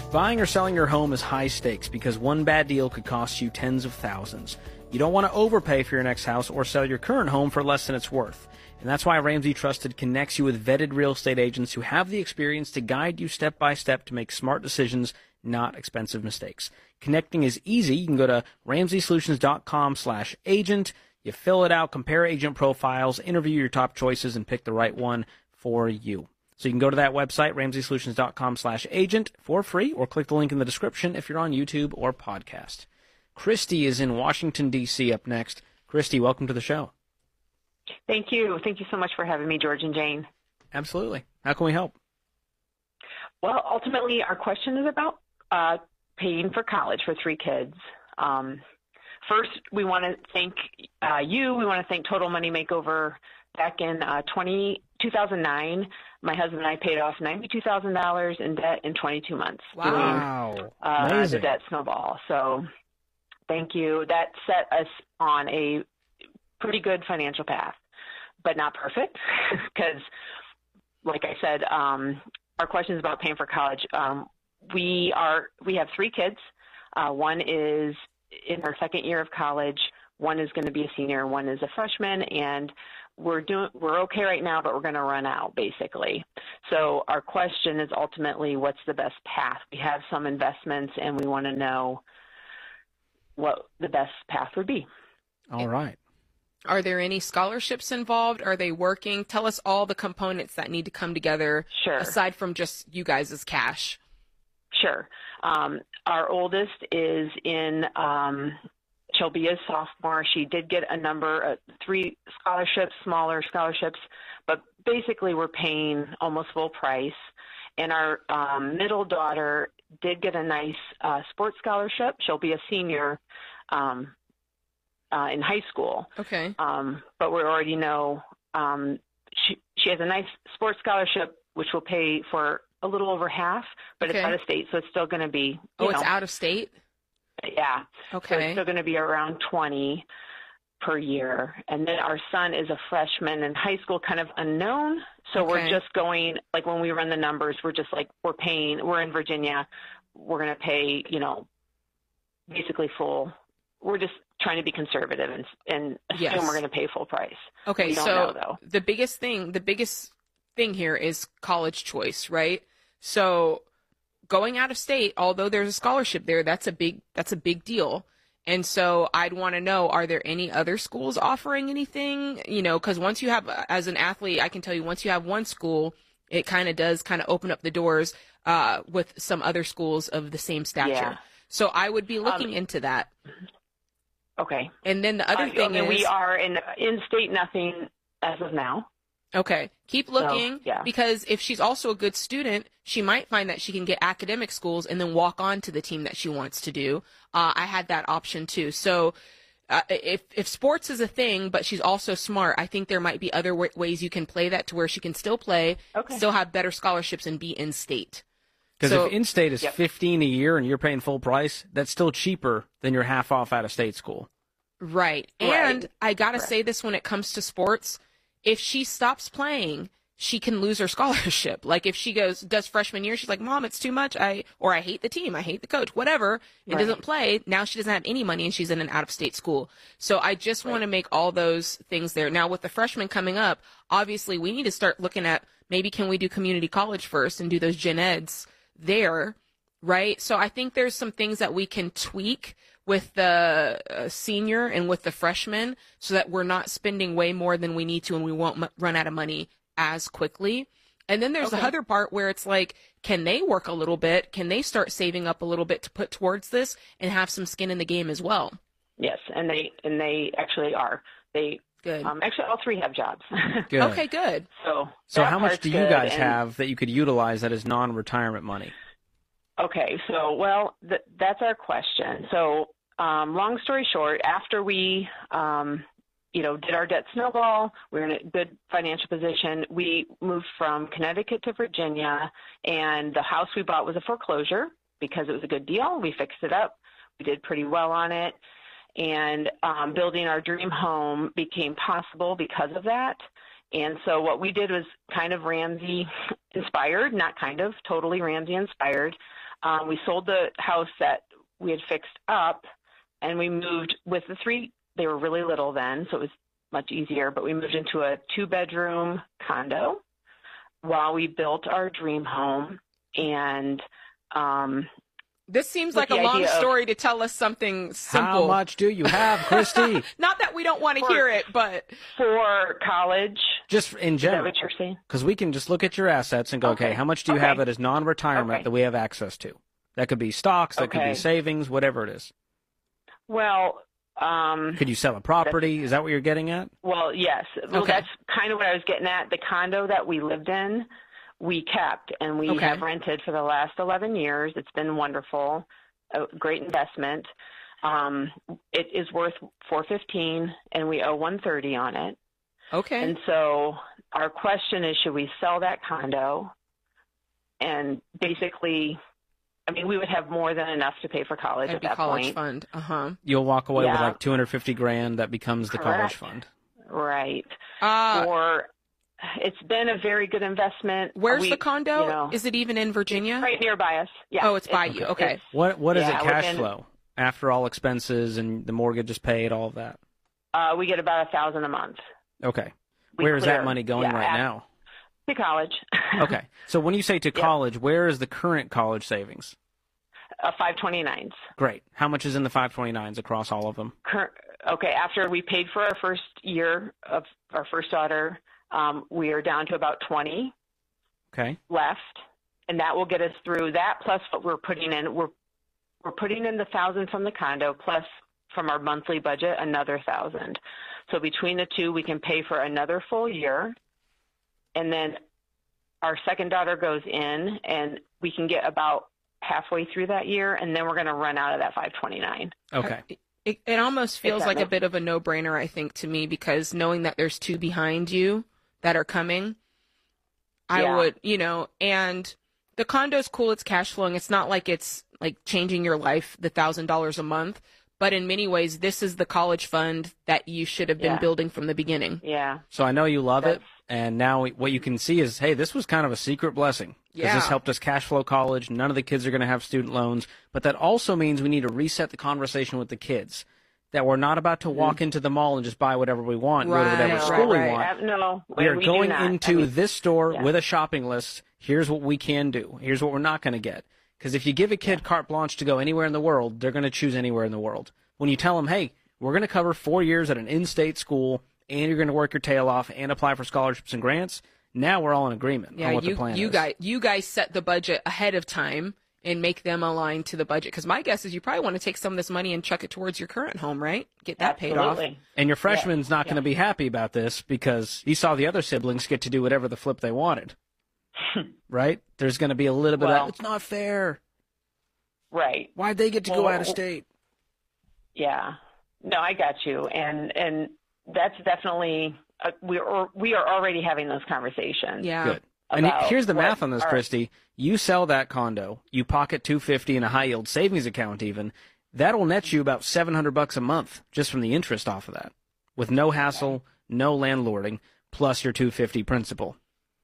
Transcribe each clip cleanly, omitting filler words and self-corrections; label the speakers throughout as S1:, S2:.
S1: Buying or selling your home is high stakes because one bad deal could cost you tens of thousands. You don't want to overpay for your next house or sell your current home for less than it's worth. And that's why Ramsey Trusted connects you with vetted real estate agents who have the experience to guide you step by step to make smart decisions, not expensive mistakes. Connecting is easy. You can go to RamseySolutions.com/agent. You fill it out, compare agent profiles, interview your top choices, and pick the right one for you. So you can go to that website, RamseySolutions.com/agent, for free, or click the link in the description if you're on YouTube or podcast. Christy is in Washington, D.C. up next. Christy, welcome to the show.
S2: Thank you. Thank you so much for having me, George and Jane.
S1: Absolutely. How can we help?
S2: Well, ultimately, our question is about paying for college for 3 kids. First, we want to thank you. We want to thank Total Money Makeover. Back in 2009, my husband and I paid off $92,000 in debt in 22 months.
S1: Wow.
S2: Doing the debt snowball. So thank you. That set us on a pretty good financial path, but not perfect because, like I said, our question is about paying for college. We have 3 kids. One is in her second year of college. One is going to be a senior. One is a freshman, and we're okay right now, but we're going to run out basically. So our question is ultimately, what's the best path? We have some investments, and we want to know what the best path would be.
S1: All right.
S3: Are there any scholarships involved? Are they working? Tell us all the components that need to come together.
S2: Sure.
S3: Aside from just you guys' cash.
S2: Sure. Our oldest is in, she'll be a sophomore. She did get a number of 3 scholarships, smaller scholarships, but basically we're paying almost full price. And our middle daughter did get a nice sports scholarship. She'll be a senior in high school.
S3: Okay.
S2: But we already know she has a nice sports scholarship, which will pay for a little over half, but
S3: Okay.
S2: it's out of state, so it's still going to be.
S3: It's out of state?
S2: Yeah.
S3: Okay.
S2: So it's still going to be around 20 per year. And then our son is a freshman in high school, kind of unknown. So we're just going, like when we run the numbers, we're just like, we're in Virginia. We're going to pay, basically full. We're just trying to be conservative and assume we're going to pay full price.
S3: Okay.
S2: We don't
S3: so
S2: know, though.
S3: the biggest thing here is college choice, right? So going out of state, although there's a scholarship there, that's a big deal. And so I'd want to know, are there any other schools offering anything? Because once you have, as an athlete, I can tell you, once you have one school, it kind of open up the doors with some other schools of the same stature.
S2: Yeah.
S3: So I would be looking into that.
S2: Okay.
S3: And then the other thing is,
S2: we are in state nothing as of now.
S3: Okay. Keep looking,
S2: yeah.
S3: Because if she's also a good student, she might find that she can get academic schools and then walk on to the team that she wants to do. I had that option too. So if sports is a thing, but she's also smart, I think there might be other ways you can play that to where she can still play, still have better scholarships, and be in state.
S1: Because if in-state is $15 a year and you're paying full price, that's still cheaper than your half-off out-of-state school.
S3: Right. And I got to say this when it comes to sports, if she stops playing, she can lose her scholarship. Like if she does freshman year, she's like, Mom, it's too much. I hate the team. I hate the coach, whatever. It doesn't play. Now she doesn't have any money and she's in an out-of-state school. So I just want to make all those things there. Now with the freshmen coming up, obviously we need to start looking at maybe can we do community college first and do those gen eds there, right? So I think there's some things that we can tweak with the senior and with the freshman so that we're not spending way more than we need to and we won't run out of money as quickly. And then there's the other part where it's like, can they work a little bit? Can they start saving up a little bit to put towards this and have some skin in the game as well?
S2: Yes, and they actually are.
S3: Good.
S2: Actually, all 3 have jobs.
S1: Good.
S3: Okay, good.
S1: So how much do you guys have that you could utilize that is non-retirement money?
S2: Okay, so, that's our question. So, long story short, after we, did our debt snowball, we were in a good financial position. We moved from Connecticut to Virginia, and the house we bought was a foreclosure because it was a good deal. We fixed it up. We did pretty well on it. And building our dream home became possible because of that. And so what we did was kind of Ramsey inspired, not kind of, totally Ramsey inspired. We sold the house that we had fixed up, and we moved with the 3. They were really little then, so it was much easier, but we moved into a 2-bedroom condo while we built our dream home. And
S3: this seems like a long story to tell us something simple.
S1: How much do you have, Christy?
S3: Not that we don't want to hear it, but
S2: for college,
S1: just in general.
S2: Is that what you're saying?
S1: Because we can just look at your assets and go, okay, how much do you have that is non-retirement that we have access to? That could be stocks, that could be savings, whatever it is.
S2: Well,
S1: could you sell a property? Is that what you're getting at?
S2: Well, yes. Well, that's kind of what I was getting at. The condo that we lived in, we kept, and we have rented for the last 11 years. It's been wonderful, a great investment. It is worth $415, and we owe $130 on it.
S3: Okay.
S2: And so our question is, should we sell that condo? And basically, I mean, we would have more than enough to pay for college at that
S3: college
S2: point.
S3: Fund. Uh-huh.
S1: You'll walk away with like $250,000 that becomes the college fund.
S2: Right. Or it's been a very good investment.
S3: Where's the condo? Is it even in Virginia?
S2: Right nearby us. Yeah.
S3: Oh, it's by you. Okay.
S1: What is it cash flow after all expenses and the mortgage is paid, all of that?
S2: We get about $1,000 a month.
S1: Okay. Where is that money going right now?
S2: To college.
S1: Okay. So when you say to college, where is the current college savings?
S2: 529s.
S1: Great. How much is in the 529s across all of them?
S2: Okay. After we paid for our first year of our first daughter, we are down to about 20 left, and that will get us through that plus what we're putting in. We're putting in the $1,000 from the condo plus from our monthly budget another $1,000. So between the two, we can pay for another full year. And then our second daughter goes in, and we can get about halfway through that year, and then we're going to run out of that 529.
S1: Okay.
S3: It almost feels like a bit of a no-brainer, I think, to me, because knowing that there's 2 behind you that are coming, I would, and the condo's cool. It's cash flowing. It's not like it's like changing your life, the $1,000 a month. But in many ways, this is the college fund that you should have been building from the beginning.
S2: Yeah.
S1: So I know you love it. And now what you can see is, hey, this was kind of a secret blessing. Because this helped us cash flow college. None of the kids are going to have student loans. But that also means we need to reset the conversation with the kids. That we're not about to walk into the mall and just buy whatever we want, go to whatever school we want.
S2: No,
S1: we are going into this store with a shopping list. Here's what we can do. Here's what we're not going to get. Because if you give a kid carte blanche to go anywhere in the world, they're going to choose anywhere in the world. When you tell them, hey, we're going to cover 4 years at an in-state school, and you're going to work your tail off and apply for scholarships and grants, now we're all in agreement on what the plan is.
S3: You guys set the budget ahead of time and make them align to the budget. Because my guess is you probably want to take some of this money and chuck it towards your current home, right? Get that paid off.
S1: And your freshman's not going to be happy about this because he saw the other siblings get to do whatever the flip they wanted. Right? There's going to be a little bit of, it's not fair.
S2: Right.
S1: Why'd they get to go out of state?
S2: Yeah. No, I got you. And that's definitely, we are already having those conversations.
S3: Yeah.
S1: Good. And here's the math on this, Christy. You sell that condo, you pocket $250 in a high yield savings account even, that'll net you about $700 a month just from the interest off of that. With no hassle, no landlording, plus your $250 principal.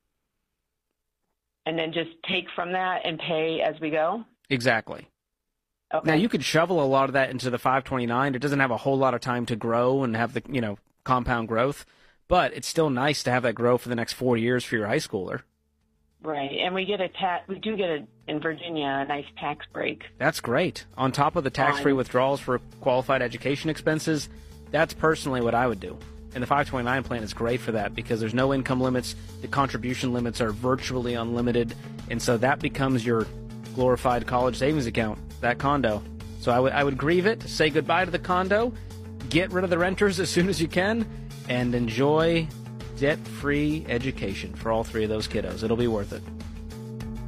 S2: And then just take from that and pay as we go?
S1: Exactly.
S2: Okay.
S1: Now, you could shovel a lot of that into the 529. It doesn't have a whole lot of time to grow and have the, compound growth, but it's still nice to have that grow for the next 4 years for your high schooler.
S2: Right. And we do get in Virginia, a nice tax break.
S1: That's great. On top of the tax-free withdrawals for qualified education expenses, that's personally what I would do. And the 529 plan is great for that because there's no income limits. The contribution limits are virtually unlimited. And so that becomes your glorified college savings account, that condo. So I would grieve it, say goodbye to the condo, get rid of the renters as soon as you can, and enjoy debt-free education for all 3 of those kiddos. It'll be worth it.